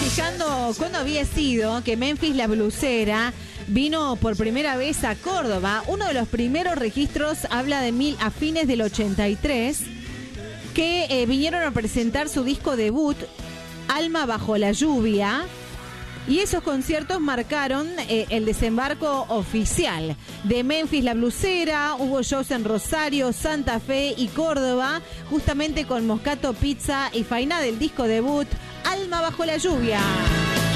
fijando cuándo había sido que Memphis la Blusera vino por primera vez a Córdoba. Uno de los primeros registros habla de a fines del 83, que vinieron a presentar su disco debut, Alma bajo la lluvia. Y esos conciertos marcaron el desembarco oficial de Memphis la Blusera. Hubo shows en Rosario, Santa Fe y Córdoba, justamente con Moscato Pizza y Fainá del disco debut, Alma bajo la lluvia.